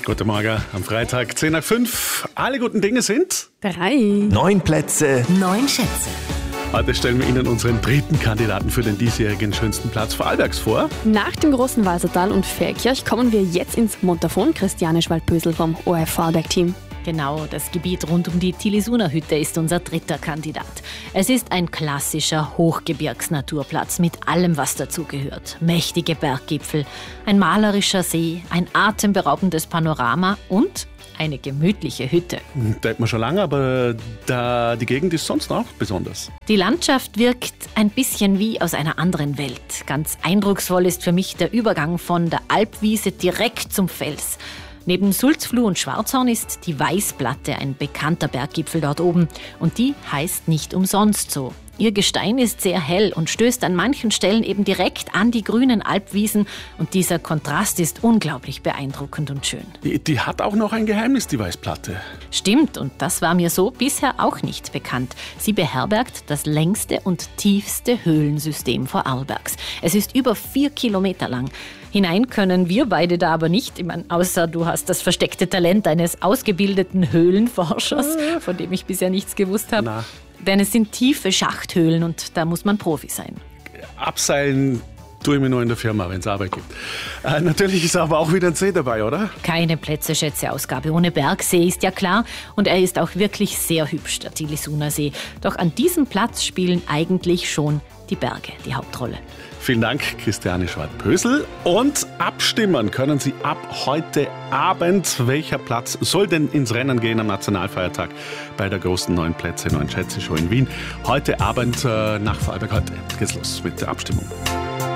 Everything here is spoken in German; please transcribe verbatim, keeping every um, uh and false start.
Guten Morgen am Freitag, zehn nach fünf. Alle guten Dinge sind Drei. Neun Plätze. Neun Schätze. Heute stellen wir Ihnen unseren dritten Kandidaten für den diesjährigen schönsten Platz Vorarlbergs vor. Nach dem großen Walsertal und Feldkirch kommen wir jetzt ins Montafon. Christiane Schwald-Pösel vom O R F Vorarlberg-Team. Genau, das Gebiet rund um die Tilisuner-Hütte ist unser dritter Kandidat. Es ist ein klassischer Hochgebirgsnaturplatz mit allem, was dazugehört. Mächtige Berggipfel, ein malerischer See, ein atemberaubendes Panorama und eine gemütliche Hütte. Da hat man schon lange, aber da, die Gegend ist sonst auch besonders. Die Landschaft wirkt ein bisschen wie aus einer anderen Welt. Ganz eindrucksvoll ist für mich der Übergang von der Alpwiese direkt zum Fels. Neben Sulzfluh und Schwarzhorn ist die Weißplatte ein bekannter Berggipfel dort oben. Und die heißt nicht umsonst so. Ihr Gestein ist sehr hell und stößt an manchen Stellen eben direkt an die grünen Alpwiesen. Und dieser Kontrast ist unglaublich beeindruckend und schön. Die, die hat auch noch ein Geheimnis, die Weißplatte. Stimmt, und das war mir so bisher auch nicht bekannt. Sie beherbergt das längste und tiefste Höhlensystem Vorarlbergs. Es ist über vier Kilometer lang. Hinein können wir beide da aber nicht, ich meine, außer du hast das versteckte Talent eines ausgebildeten Höhlenforschers, von dem ich bisher nichts gewusst habe. Na. Denn es sind tiefe Schachthöhlen und da muss man Profi sein. Abseilen tue ich mir nur in der Firma, wenn es Arbeit gibt. Äh, natürlich ist aber auch wieder ein See dabei, oder? Keine Plätze-Schätze-Ausgabe ohne Bergsee, ist ja klar. Und er ist auch wirklich sehr hübsch, der Tilisuner See. Doch an diesem Platz spielen eigentlich schon die Berge die Hauptrolle. Vielen Dank, Christiane Schwald-Pösel. Und abstimmen können Sie ab heute Abend. Welcher Platz soll denn ins Rennen gehen am Nationalfeiertag bei der großen Neun Plätze, Neun Schätze Show in Wien? Heute Abend äh, nach Vorarlberg. Heute geht's los mit der Abstimmung.